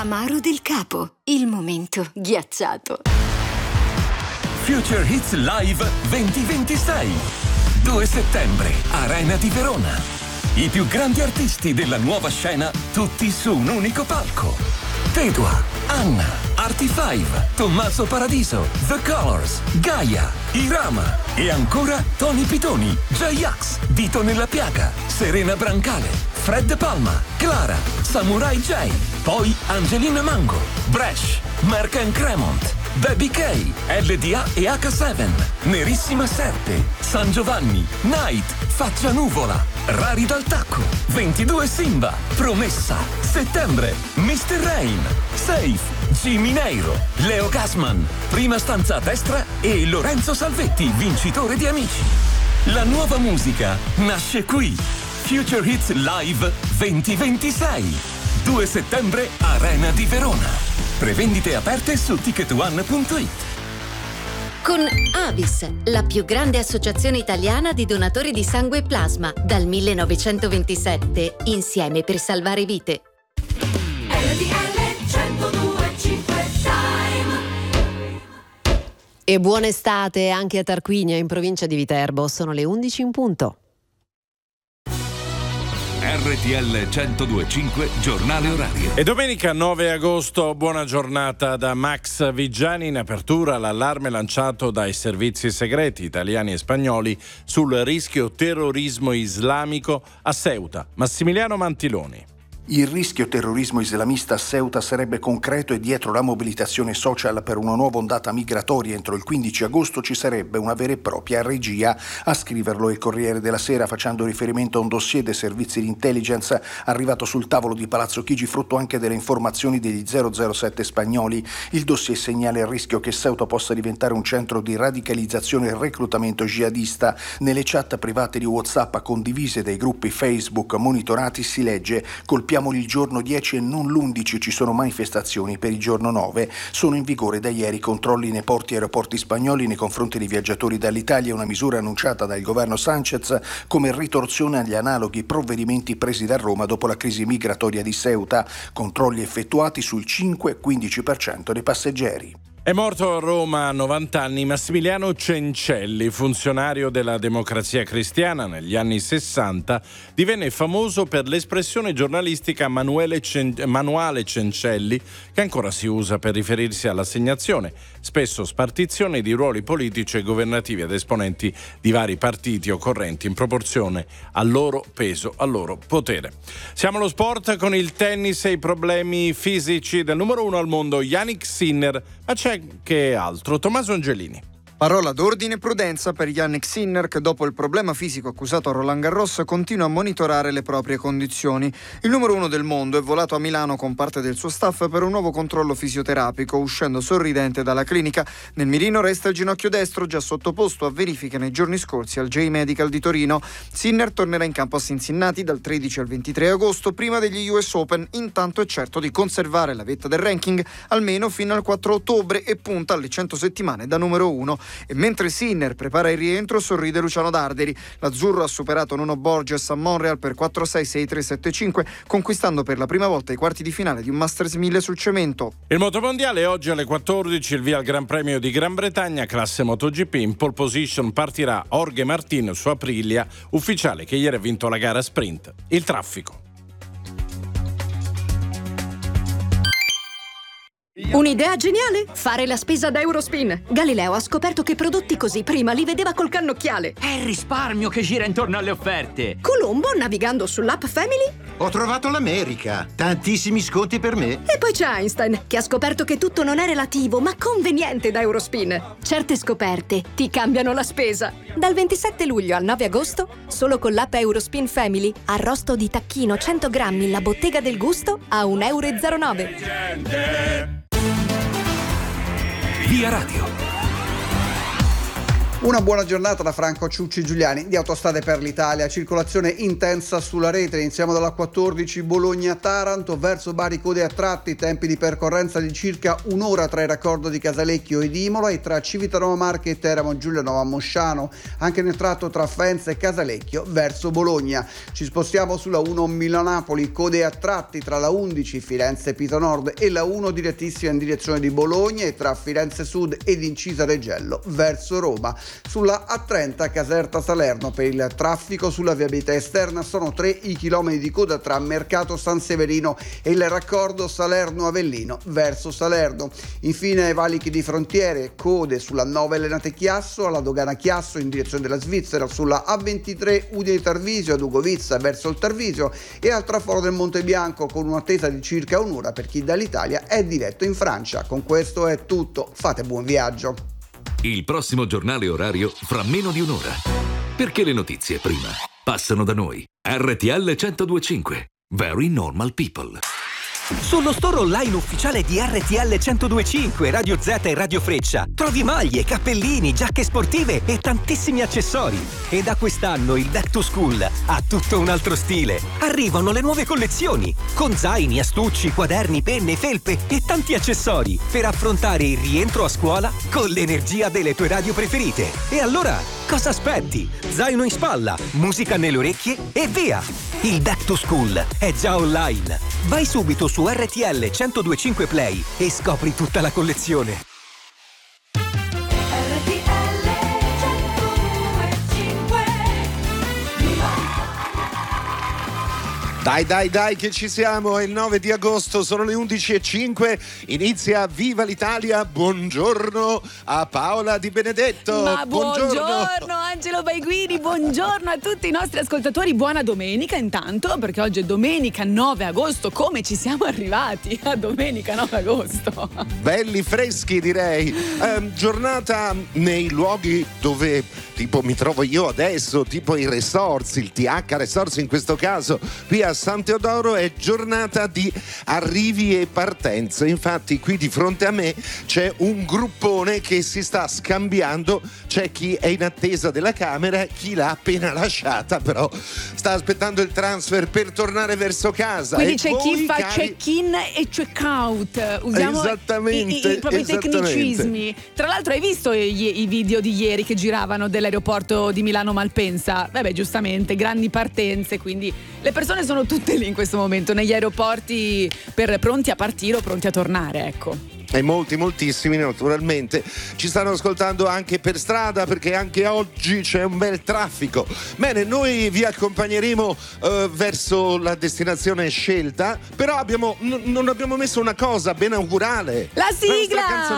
Amaro del Capo, il momento ghiacciato. Future Hits Live 2026. 2 settembre, Arena di Verona. I più grandi artisti della nuova scena, tutti su un unico palco. Tedua, Anna, Artie5, Tommaso Paradiso, The Colors, Gaia, Irama e ancora Tony Pitoni, J-Ax, Dito nella Piaga, Serena Brancale, Fred Palma, Clara, Samurai J, poi Angelina Mango, Bresh, Mark and Cremont, Baby K, LDA e H7, Nerissima Serpe, San Giovanni, Night, Faccia Nuvola, Rari dal Tacco, 22 Simba, Promessa, Settembre, Mr. Rain, Safe, Jimmy Neiro, Leo Gassman, Prima stanza a destra e Lorenzo Salvetti, vincitore di Amici. La nuova musica nasce qui. Future Hits Live 2026. 2 settembre, Arena di Verona. Prevendite aperte su ticketone.it. Con Avis, la più grande associazione italiana di donatori di sangue e plasma, dal 1927, insieme per salvare vite. E buona estate anche a Tarquinia, in provincia di Viterbo. Sono le 11 in punto. RTL 102.5 Giornale Orario. E domenica 9 agosto, buona giornata da Max Vigiani. In apertura l'allarme lanciato dai servizi segreti italiani e spagnoli sul rischio terrorismo islamico a Ceuta. Massimiliano Mantiloni. Il rischio terrorismo islamista a Ceuta sarebbe concreto e dietro la mobilitazione social per una nuova ondata migratoria entro il 15 agosto ci sarebbe una vera e propria regia, a scriverlo il Corriere della Sera facendo riferimento a un dossier dei servizi di intelligence arrivato sul tavolo di Palazzo Chigi, frutto anche delle informazioni degli 007 spagnoli. Il dossier segnala il rischio che Ceuta possa diventare un centro di radicalizzazione e reclutamento jihadista. Nelle chat private di WhatsApp condivise dai gruppi Facebook monitorati si legge: colpiamo il giorno 10 e non l'11, ci sono manifestazioni per il giorno 9. Sono in vigore da ieri controlli nei porti e aeroporti spagnoli nei confronti di viaggiatori dall'Italia, una misura annunciata dal governo Sanchez come ritorsione agli analoghi provvedimenti presi da Roma dopo la crisi migratoria di Ceuta. Controlli effettuati sul 5-15% dei passeggeri. È morto a Roma a 90 anni Massimiliano Cencelli, funzionario della Democrazia Cristiana. Negli anni 60 divenne famoso per l'espressione giornalistica manuale Cencelli, che ancora si usa per riferirsi all'assegnazione, spesso spartizione di ruoli politici e governativi ad esponenti di vari partiti o correnti in proporzione al loro peso, al loro potere. Siamo allo sport con il tennis e i problemi fisici del numero 1 al mondo Jannik Sinner, ma c'è che altro. Tommaso Angelini. Parola d'ordine e prudenza per Jannik Sinner, che dopo il problema fisico accusato a Roland Garros continua a monitorare le proprie condizioni. Il numero 1 del mondo è volato a Milano con parte del suo staff per un nuovo controllo fisioterapico, uscendo sorridente dalla clinica. Nel mirino resta il ginocchio destro, già sottoposto a verifiche nei giorni scorsi al J-Medical di Torino. Sinner tornerà in campo a Cincinnati dal 13 al 23 agosto, prima degli US Open. Intanto è certo di conservare la vetta del ranking almeno fino al 4 ottobre e punta alle 100 settimane da numero 1. E mentre Sinner prepara il rientro, sorride Luciano Darderi. L'azzurro ha superato Nuno Borges a Montreal per 4-6, 6-3, 7-5, conquistando per la prima volta i quarti di finale di un Masters 1000 sul cemento. Il motomondiale oggi alle 14, il via al Gran Premio di Gran Bretagna, classe MotoGP. In pole position partirà Jorge Martin su Aprilia, ufficiale che ieri ha vinto la gara sprint. Il traffico. Un'idea geniale? Fare la spesa da Eurospin. Galileo ha scoperto che prodotti così prima li vedeva col cannocchiale. È il risparmio che gira intorno alle offerte. Colombo, navigando sull'app Family, ho trovato l'America. Tantissimi sconti per me. E poi c'è Einstein, che ha scoperto che tutto non è relativo, ma conveniente da Eurospin. Certe scoperte ti cambiano la spesa. Dal 27 luglio al 9 agosto, solo con l'app Eurospin Family, arrosto di tacchino 100 grammi La Bottega del Gusto a €1,09. Via Radio. Una buona giornata da Franco Ciucci Giuliani di Autostrade per l'Italia. Circolazione intensa sulla rete. Iniziamo dalla 14 Bologna-Taranto verso Bari, code a tratti, tempi di percorrenza di circa un'ora tra il raccordo di Casalecchio ed Imola e tra Civitanova Marche e Teramo Giulianova Mosciano, anche nel tratto tra Faenza e Casalecchio verso Bologna. Ci spostiamo sulla 1 Milano-Napoli, code a tratti tra la 11 Firenze-Pito Nord e la 1 direttissima in direzione di Bologna e tra Firenze Sud ed Incisa Reggello verso Roma. Sulla A30 Caserta-Salerno per il traffico sulla viabilità esterna sono 3 i chilometri di coda tra Mercato San Severino e il raccordo Salerno-Avellino verso Salerno. Infine ai valichi di frontiere, code sulla 9 Lenate-Chiasso, alla dogana Chiasso in direzione della Svizzera, sulla A23 Udine-Tarvisio ad Ugovizza verso il Tarvisio e al traforo del Monte Bianco con un'attesa di circa un'ora per chi dall'Italia è diretto in Francia. Con questo è tutto, fate buon viaggio. Il prossimo giornale orario fra meno di un'ora. Perché le notizie prima passano da noi. RTL 102.5. Very Normal People. Sullo store online ufficiale di RTL 102.5, Radio Z e Radio Freccia trovi maglie, cappellini, giacche sportive e tantissimi accessori. E da quest'anno il Back to School ha tutto un altro stile. Arrivano le nuove collezioni con zaini, astucci, quaderni, penne, felpe e tanti accessori per affrontare il rientro a scuola con l'energia delle tue radio preferite. E allora, cosa aspetti? Zaino in spalla, musica nelle orecchie e via! Il Back to School è già online. Vai subito su RTL 102.5 Play e scopri tutta la collezione. Dai che ci siamo, è il 9 di agosto, sono le 11.05, inizia Viva l'Italia, buongiorno a Paola Di Benedetto. Ma buongiorno Angelo Baiguini, buongiorno a tutti i nostri ascoltatori, buona domenica intanto, perché oggi è domenica 9 agosto, come ci siamo arrivati a domenica 9 agosto? Belli freschi direi, giornata nei luoghi dove tipo mi trovo io adesso, tipo i resorts, il TH Resorts in questo caso, qui a San Teodoro è giornata di arrivi e partenze. Infatti qui di fronte a me c'è un gruppone che si sta scambiando, c'è chi è in attesa della camera, chi l'ha appena lasciata però sta aspettando il transfer per tornare verso casa. Quindi e c'è chi fa check-in e check-out, usiamo i propri tecnicismi. Tra l'altro hai visto i video di ieri che giravano dell'aeroporto di Milano Malpensa? Vabbè, giustamente, grandi partenze, quindi le persone sono tutte lì in questo momento negli aeroporti pronti a partire o pronti a tornare, ecco. E moltissimi naturalmente ci stanno ascoltando anche per strada, perché anche oggi c'è un bel traffico. Bene, noi vi accompagneremo verso la destinazione scelta, però non abbiamo messo una cosa ben augurale. La sigla!